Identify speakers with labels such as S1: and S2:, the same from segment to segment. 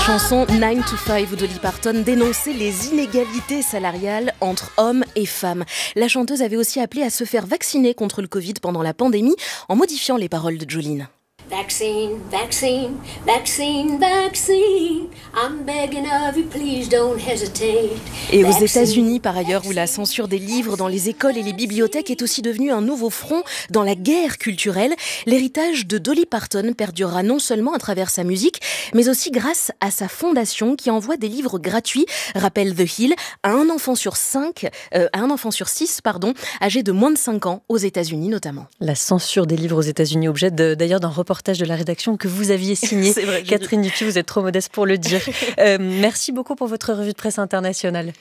S1: chanson 9 to 5 de Dolly Parton dénonçait les inégalités salariales entre hommes et femmes. La chanteuse avait aussi appelé à se faire vacciner contre le Covid pendant la pandémie en modifiant les paroles de Jolene.
S2: Vaccine, vaccine, vaccine, vaccine. I'm begging of you, please don't hesitate.
S1: Et aux États-Unis, par ailleurs, où la censure des livres dans les écoles et les bibliothèques est aussi devenue un nouveau front dans la guerre culturelle, l'héritage de Dolly Parton perdurera non seulement à travers sa musique, mais aussi grâce à sa fondation qui envoie des livres gratuits, rappelle The Hill, à un enfant sur 6, âgé de moins de 5 ans, aux États-Unis notamment.
S3: La censure des livres aux États-Unis, objet d'ailleurs d'un reportage de la rédaction que vous aviez signé.
S1: C'est vrai,
S3: Catherine Dupuis, vous êtes trop modeste pour le dire. Merci beaucoup pour votre revue de presse internationale.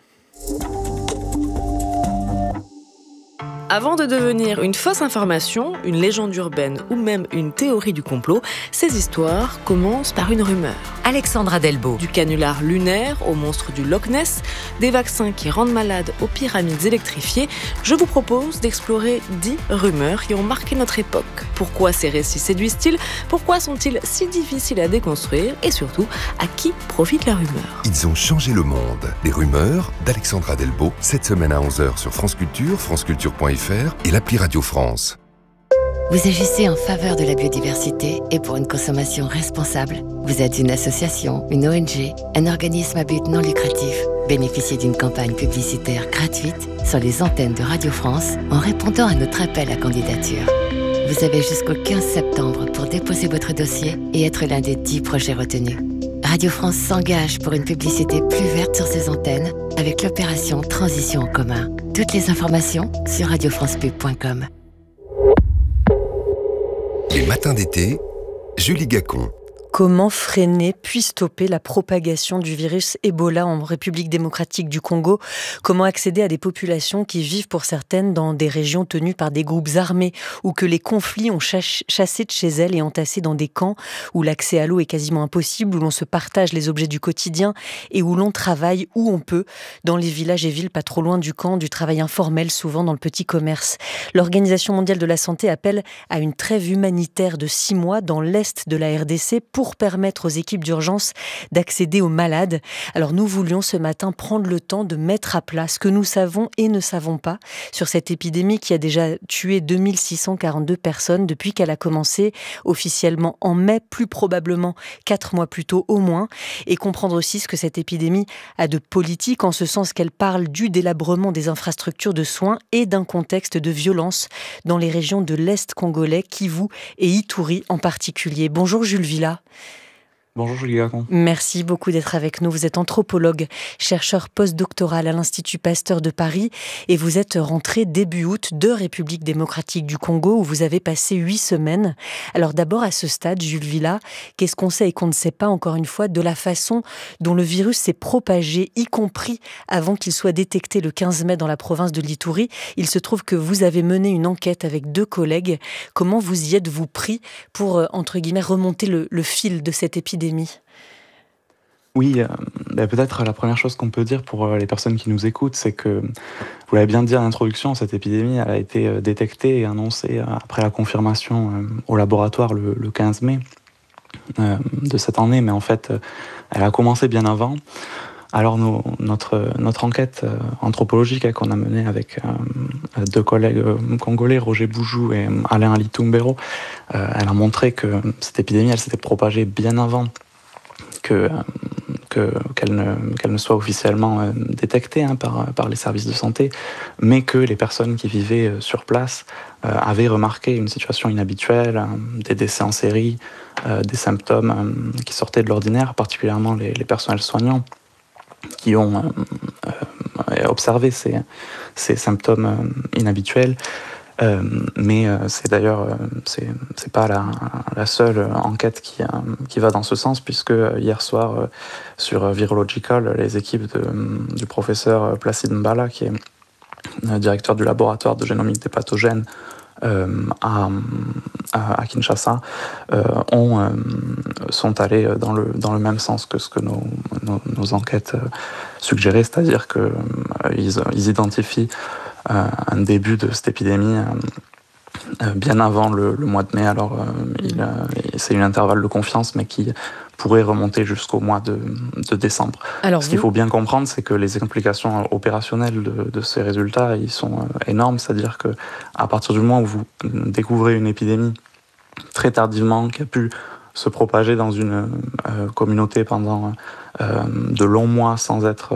S4: Avant de devenir une fausse information, une légende urbaine ou même une théorie du complot, ces histoires commencent par une rumeur.
S5: Alexandra Delbo.
S4: Du canular lunaire au monstre du Loch Ness, des vaccins qui rendent malades aux pyramides électrifiées, je vous propose d'explorer 10 rumeurs qui ont marqué notre époque. Pourquoi ces récits séduisent-ils ? Pourquoi sont-ils si difficiles à déconstruire ? Et surtout, à qui profite la rumeur ?
S6: Ils ont changé le monde. Les rumeurs d'Alexandra Delbo, cette semaine à 11h sur France Culture, franceculture.fr et l'appli Radio France.
S7: Vous agissez en faveur de la biodiversité et pour une consommation responsable. Vous êtes une association, une ONG, un organisme à but non lucratif. Bénéficiez d'une campagne publicitaire gratuite sur les antennes de Radio France en répondant à notre appel à candidature. Vous avez jusqu'au 15 septembre pour déposer votre dossier et être l'un des 10 projets retenus. Radio France s'engage pour une publicité plus verte sur ses antennes avec l'opération Transition en commun. Toutes les informations sur radiofrancepub.com.
S6: Les matins d'été, Julie Gacon.
S3: Comment freiner puis stopper la propagation du virus Ebola en République démocratique du Congo ? Comment accéder à des populations qui vivent pour certaines dans des régions tenues par des groupes armés ou que les conflits ont chassé de chez elles et entassées dans des camps où l'accès à l'eau est quasiment impossible, où l'on se partage les objets du quotidien et où l'on travaille où on peut, dans les villages et villes pas trop loin du camp, du travail informel souvent dans le petit commerce. L'Organisation mondiale de la santé appelle à une trêve humanitaire de 6 mois dans l'est de la RDC pour permettre aux équipes d'urgence d'accéder aux malades. Alors nous voulions ce matin prendre le temps de mettre à plat ce que nous savons et ne savons pas sur cette épidémie qui a déjà tué 2642 personnes depuis qu'elle a commencé officiellement en mai, plus probablement 4 mois plus tôt au moins, et comprendre aussi ce que cette épidémie a de politique en ce sens qu'elle parle du délabrement des infrastructures de soins et d'un contexte de violence dans les régions de l'Est congolais, Kivu et Ituri en particulier. Bonjour Jules Villa.
S8: Bonjour Julie Gacon.
S3: Merci beaucoup d'être avec nous. Vous êtes anthropologue, chercheur postdoctoral à l'Institut Pasteur de Paris et vous êtes rentré début août de République démocratique du Congo où vous avez passé 8 semaines. Alors d'abord à ce stade, Jules Villa, qu'est-ce qu'on sait et qu'on ne sait pas encore une fois de la façon dont le virus s'est propagé, y compris avant qu'il soit détecté le 15 mai dans la province de l'Ituri. Il se trouve que vous avez mené une enquête avec 2 collègues. Comment vous y êtes-vous pris pour, entre guillemets, remonter le fil de cette épidémie ?
S8: Oui, peut-être la première chose qu'on peut dire pour les personnes qui nous écoutent, c'est que, vous l'avez bien dit en introduction, cette épidémie elle a été détectée et annoncée après la confirmation au laboratoire le 15 mai de cette année, mais en fait, elle a commencé bien avant. Alors notre enquête anthropologique qu'on a menée avec 2 collègues congolais, Roger Boujou et Alain Alitumbero, elle a montré que cette épidémie elle s'était propagée bien avant qu'elle ne soit officiellement détectée par les services de santé, mais que les personnes qui vivaient sur place avaient remarqué une situation inhabituelle, des décès en série, des symptômes qui sortaient de l'ordinaire, particulièrement les personnels soignants qui ont observé ces symptômes inhabituels. Mais c'est d'ailleurs c'est pas la seule enquête qui va dans ce sens, puisque hier soir sur Virological, les équipes du professeur Placide Mbala, qui est directeur du laboratoire de génomique des pathogènes à Kinshasa, sont allés dans le même sens que ce que nos enquêtes suggéraient, c'est-à-dire qu'ils identifient un début de cette épidémie bien avant le mois de mai. Alors, c'est une intervalle de confiance, mais qui pourrait remonter jusqu'au mois de décembre. Alors ce qu'il faut bien comprendre, c'est que les implications opérationnelles de ces résultats, ils sont énormes. C'est-à-dire que à partir du moment où vous découvrez une épidémie très tardivement, qui a pu se propager dans une communauté pendant de longs mois sans être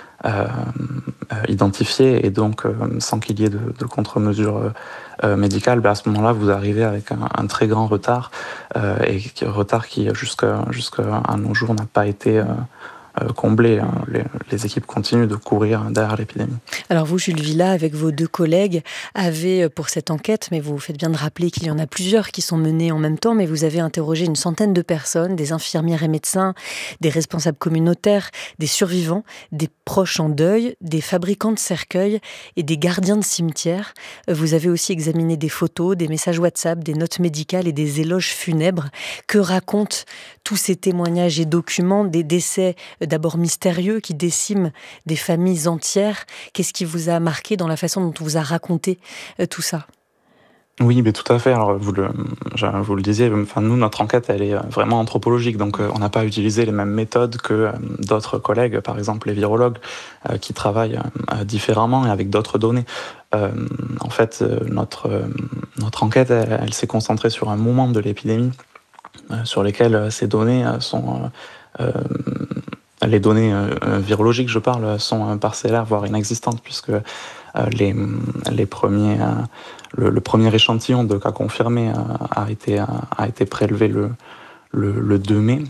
S8: identifiée et donc sans qu'il y ait de contre-mesures médicales, à ce moment-là, vous arrivez avec un très grand retard et retard qui, jusqu'à nos jours, n'a pas été comblé. Les équipes continuent de courir derrière l'épidémie.
S3: Alors vous, Jules Villa, avec vos 2 collègues, avez pour cette enquête, mais vous faites bien de rappeler qu'il y en a plusieurs qui sont menées en même temps, mais vous avez interrogé une centaine de personnes, des infirmières et médecins, des responsables communautaires, des survivants, des proches en deuil, des fabricants de cercueils et des gardiens de cimetières. Vous avez aussi examiné des photos, des messages WhatsApp, des notes médicales et des éloges funèbres. Que racontent tous ces témoignages et documents des décès d'abord mystérieux qui déciment des familles entières? Qu'est-ce qui vous a marqué dans la façon dont on vous a raconté tout ça?
S8: Oui, mais tout à fait. Alors, vous le disiez, nous, notre enquête, elle est vraiment anthropologique. Donc, on n'a pas utilisé les mêmes méthodes que d'autres collègues, par exemple les virologues, qui travaillent différemment et avec d'autres données. En fait, notre enquête, elle s'est concentrée sur un moment de l'épidémie sur lesquels ces données sont... les données virologiques, je parle, sont parcellaires, voire inexistantes, puisque les premiers, le premier échantillon de cas confirmés a été prélevé le 2 mai.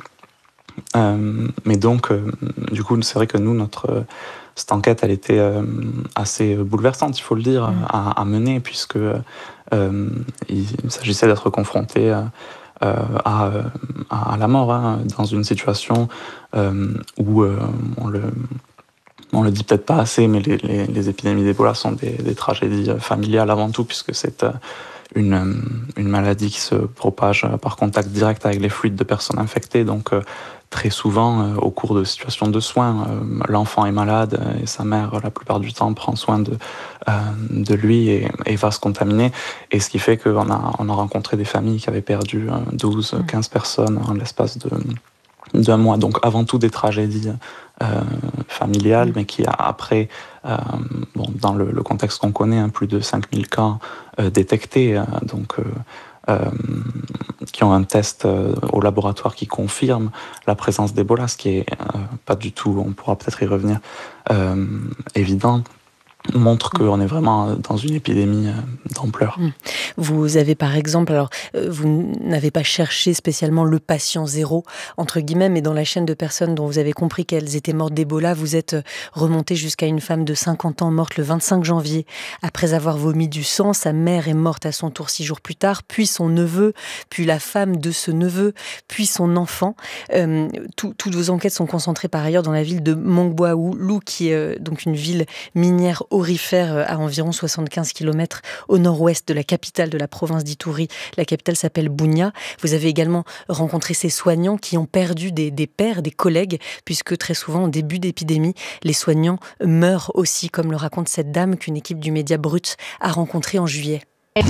S8: Mais donc, du coup, c'est vrai que nous, cette enquête, elle était assez bouleversante, il faut le dire, à mener, puisque il s'agissait d'être confronté à la mort, dans une situation où on le dit peut-être pas assez, mais les épidémies d'Ebola sont des tragédies familiales avant tout, puisque c'est une maladie qui se propage par contact direct avec les fluides de personnes infectées. Donc très souvent, au cours de situations de soins, l'enfant est malade et sa mère, la plupart du temps, prend soin de lui et va se contaminer. Et ce qui fait qu'on a rencontré des familles qui avaient perdu 12, 15 personnes en l'espace d'un mois. Donc avant tout des tragédies familiales, mais qui après, dans le contexte qu'on connaît, plus de 5000 cas détectés, qui ont un test au laboratoire qui confirme la présence d'Ebola, ce qui est pas du tout, on pourra peut-être y revenir, évident, montre qu'on est vraiment dans une épidémie d'ampleur.
S3: Vous avez par exemple, alors vous n'avez pas cherché spécialement le patient zéro, entre guillemets, mais dans la chaîne de personnes dont vous avez compris qu'elles étaient mortes d'Ebola, vous êtes remonté jusqu'à une femme de 50 ans morte le 25 janvier. Après avoir vomi du sang, sa mère est morte à son tour 6 jours plus tard, puis son neveu, puis la femme de ce neveu, puis son enfant. Toutes vos enquêtes sont concentrées par ailleurs dans la ville de Mongboaoulou, qui est donc une ville minière aurifère à environ 75 km au nord-ouest de la capitale de la province d'Ituri. La capitale s'appelle Bunia. Vous avez également rencontré ces soignants qui ont perdu des pairs, des collègues, puisque très souvent, au début d'épidémie, les soignants meurent aussi, comme le raconte cette dame qu'une équipe du Média Brut a rencontrée en juillet.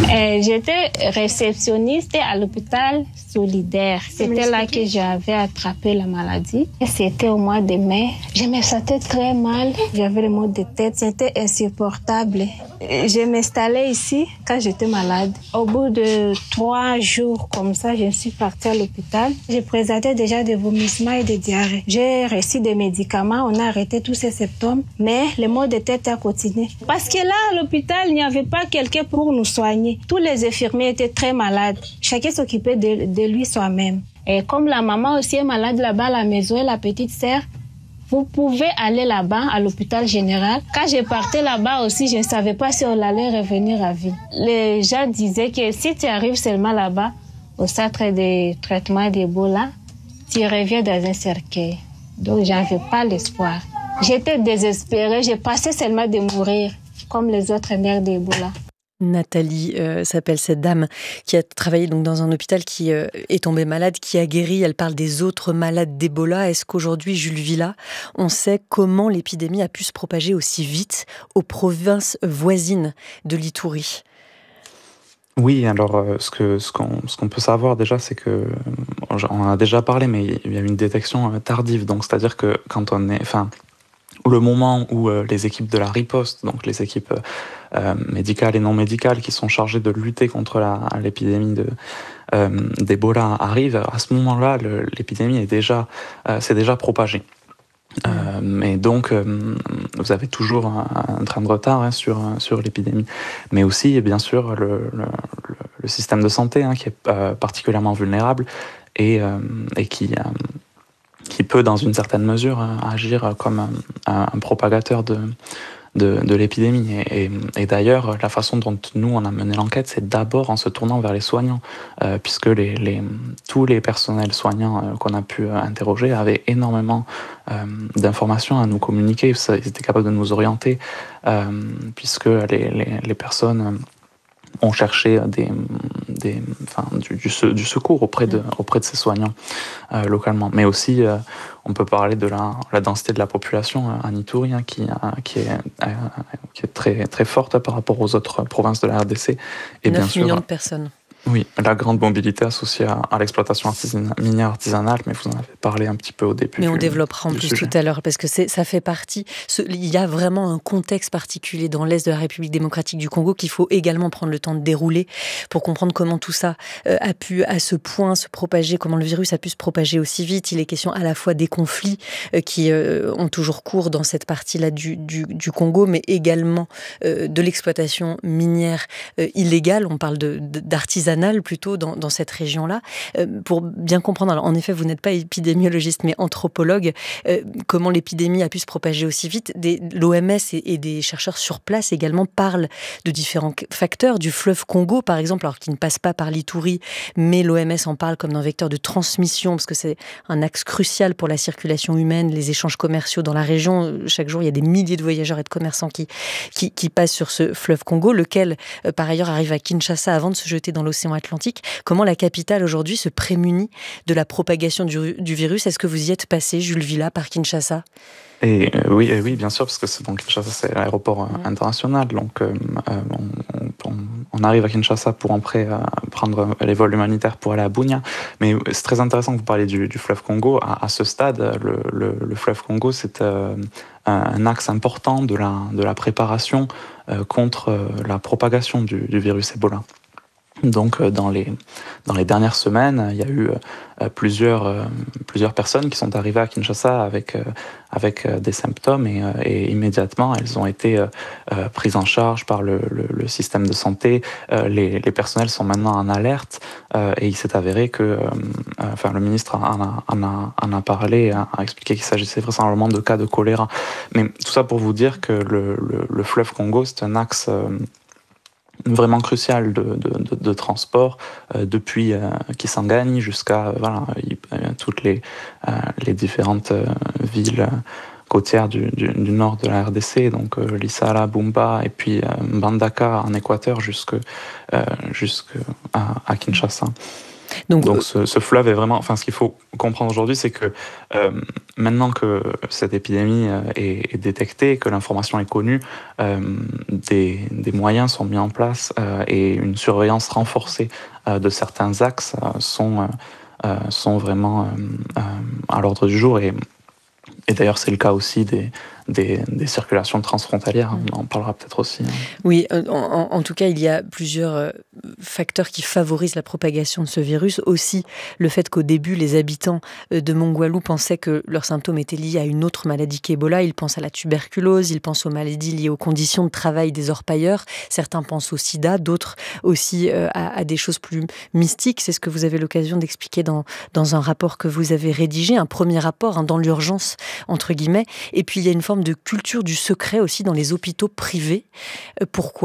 S5: J'étais réceptionniste à l'hôpital Solidaire. C'était là que j'avais attrapé la maladie. C'était au mois de mai. Je me sentais très mal. J'avais le maux de tête. C'était insupportable. Je m'installais ici quand j'étais malade. Au bout de 3 jours comme ça, je suis partie à l'hôpital. Je présentais déjà des vomissements et des diarrhées. J'ai reçu des médicaments. On a arrêté tous ces symptômes. Mais le maux de tête a continué. Parce que là, à l'hôpital, il n'y avait pas quelqu'un pour nous soigner. Tous les infirmiers étaient très malades. Chacun s'occupait de lui soi-même. Et comme la maman aussi est malade là-bas à la maison et la petite sœur, vous pouvez aller là-bas à l'hôpital général. Quand je partais là-bas aussi, je ne savais pas si on allait revenir à vie. Les gens disaient que si tu arrives seulement là-bas, au centre de traitement d'Ebola, tu reviens dans un cercueil. Donc, je n'avais pas l'espoir. J'étais désespérée. Je pensais seulement de mourir, comme les autres mères d'Ebola.
S3: Nathalie s'appelle cette dame qui a travaillé donc dans un hôpital qui est tombée malade, qui a guéri. Elle parle des autres malades d'Ebola. Est-ce qu'aujourd'hui, Jules Villa, on sait comment l'épidémie a pu se propager aussi vite aux provinces voisines de l'Ituri ?
S8: Oui, alors ce qu'on peut savoir déjà, c'est que on en a déjà parlé, mais il y a une détection tardive. Donc c'est-à-dire que quand on est, enfin, le moment où les équipes de la riposte, donc les équipes médicales et non médicales qui sont chargées de lutter contre l'épidémie d'Ebola arrivent, à ce moment-là, l'épidémie s'est déjà propagée. Mais donc, vous avez toujours un train de retard sur l'épidémie. Mais aussi, bien sûr, le système de santé qui est particulièrement vulnérable et qui peut, dans une certaine mesure, agir comme un propagateur de l'épidémie. Et d'ailleurs, la façon dont nous, on a mené l'enquête, c'est d'abord en se tournant vers les soignants, puisque tous les personnels soignants qu'on a pu interroger avaient énormément d'informations à nous communiquer. Ils étaient capables de nous orienter, puisque les personnes ont cherché du secours auprès de ces soignants localement. Mais aussi, on peut parler de la densité de la population en Ituri, qui est très, très forte par rapport aux autres provinces de la RDC.
S3: Et 9 bien sûr, millions de personnes.
S8: Oui, la grande mobilité associée à l'exploitation minière artisanale, mais vous en avez parlé un petit peu au début.
S3: Mais on développera en plus sujet. Tout à l'heure, parce que ça fait partie. Il y a vraiment un contexte particulier dans l'Est de la République démocratique du Congo qu'il faut également prendre le temps de dérouler pour comprendre comment tout ça a pu à ce point se propager, comment le virus a pu se propager aussi vite. Il est question à la fois des conflits qui ont toujours cours dans cette partie-là du Congo, mais également de l'exploitation minière illégale. On parle d'artisanat plutôt dans cette région-là. Pour bien comprendre, alors en effet, vous n'êtes pas épidémiologiste, mais anthropologue, comment l'épidémie a pu se propager aussi vite. L'OMS et des chercheurs sur place également parlent de différents facteurs, du fleuve Congo, par exemple, alors qui ne passe pas par l'Ituri, mais l'OMS en parle comme d'un vecteur de transmission, parce que c'est un axe crucial pour la circulation humaine, les échanges commerciaux dans la région. Chaque jour, il y a des milliers de voyageurs et de commerçants qui passent sur ce fleuve Congo, lequel, par ailleurs, arrive à Kinshasa avant de se jeter dans l'océan Atlantique. Comment la capitale aujourd'hui se prémunit de la propagation du virus? Est-ce que vous y êtes passé, Jules Villa, par Kinshasa?
S8: Oui, bien sûr, parce que Kinshasa, c'est l'aéroport international. Donc, on arrive à Kinshasa pour après prendre les vols humanitaires pour aller à Bunia. Mais c'est très intéressant que vous parliez du fleuve Congo. À ce stade, le fleuve Congo, c'est un axe important de la préparation contre la propagation du virus Ebola. Donc, dans les dernières semaines, il y a eu plusieurs personnes qui sont arrivées à Kinshasa avec des symptômes et immédiatement, elles ont été prises en charge par le système de santé. Les personnels sont maintenant en alerte et il s'est avéré que, le ministre en a parlé, a expliqué qu'il s'agissait vraisemblablement de cas de choléra. Mais tout ça pour vous dire que le fleuve Congo, c'est un axe vraiment crucial de transport depuis Kisangani jusqu'à toutes les différentes villes côtières du nord de la RDC, donc Lisala, Bumba et puis Mbandaka en Équateur jusqu'à Kinshasa. Donc ce fleuve est vraiment... Enfin, ce qu'il faut comprendre aujourd'hui, c'est que maintenant que cette épidémie est détectée, que l'information est connue, des moyens sont mis en place et une surveillance renforcée de certains axes sont vraiment à l'ordre du jour. Et d'ailleurs, c'est le cas aussi des circulations transfrontalières, on en parlera peut-être aussi.
S3: Oui, en tout cas, il y a plusieurs facteurs qui favorisent la propagation de ce virus. Aussi, le fait qu'au début, les habitants de Mongwalu pensaient que leurs symptômes étaient liés à une autre maladie qu'Ebola. Ils pensent à la tuberculose, ils pensent aux maladies liées aux conditions de travail des orpailleurs. Certains pensent au sida, d'autres aussi à des choses plus mystiques. C'est ce que vous avez l'occasion d'expliquer dans un rapport que vous avez rédigé, un premier rapport dans l'urgence, entre guillemets. Et puis, il y a une forme de culture du secret aussi dans les hôpitaux privés. Pourquoi ?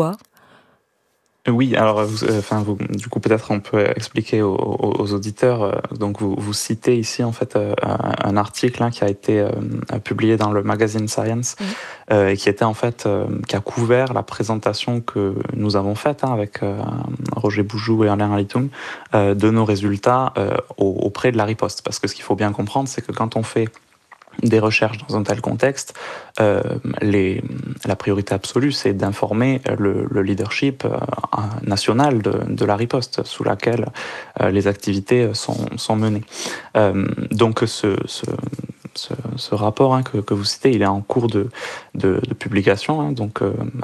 S8: Oui, alors du coup peut-être on peut expliquer aux auditeurs. Donc vous citez ici en fait un article qui a été publié dans le magazine Science et qui était en fait qui a couvert la présentation que nous avons faite avec Roger Boujou et Alain Alitung de nos résultats auprès de la riposte. Parce que ce qu'il faut bien comprendre, c'est que quand on fait des recherches dans un tel contexte, la priorité absolue, c'est d'informer le leadership national de la riposte, sous laquelle les activités sont menées. Donc ce rapport que vous citez, il est en cours de publication. Donc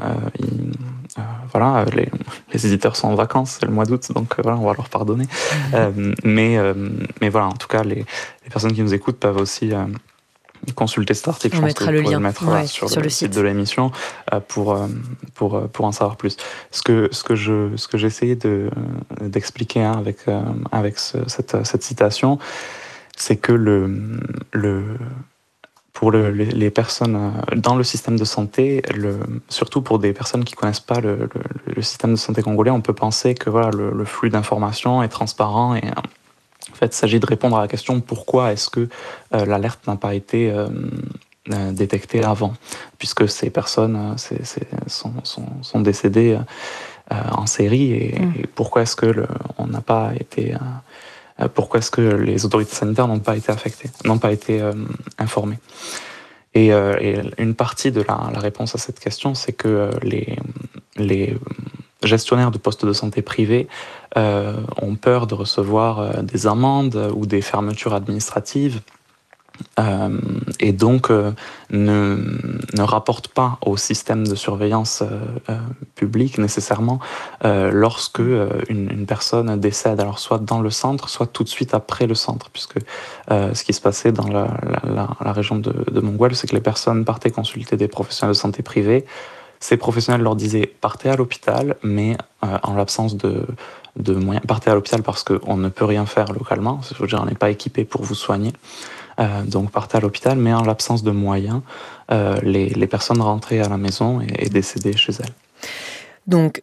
S8: voilà, les éditeurs sont en vacances, c'est le mois d'août, donc voilà, on va leur pardonner. Mais voilà, en tout cas, les personnes qui nous écoutent peuvent aussi consulter cet article.
S3: On mettra le lien
S8: sur le site de l'émission pour en savoir plus. Ce que j'ai essayé d'expliquer avec cette citation, c'est que pour les personnes dans le système de santé, surtout pour des personnes qui ne connaissent pas le système de santé congolais, on peut penser que voilà, le flux d'informations est transparent et en fait, il s'agit de répondre à la question pourquoi est-ce que l'alerte n'a pas été détectée avant, puisque ces personnes sont décédées en série et pourquoi est-ce que on n'a pas été pourquoi est-ce que les autorités sanitaires n'ont pas été affectées, n'ont pas été informées. Et une partie de la réponse à cette question, c'est que les gestionnaires de postes de santé privés ont peur de recevoir des amendes ou des fermetures administratives et donc ne rapportent pas au système de surveillance public nécessairement lorsque une personne décède, alors soit dans le centre, soit tout de suite après le centre, puisque ce qui se passait dans la région de Mongwel, c'est que les personnes partaient consulter des professionnels de santé privés. Ces professionnels leur disaient « partez à l'hôpital », mais en l'absence de moyens, partez à l'hôpital parce qu'on ne peut rien faire localement, je veux dire, on n'est pas équipé pour vous soigner, donc partez à l'hôpital, mais en l'absence de moyens, les personnes rentraient à la maison et décédaient chez elles.
S3: Donc,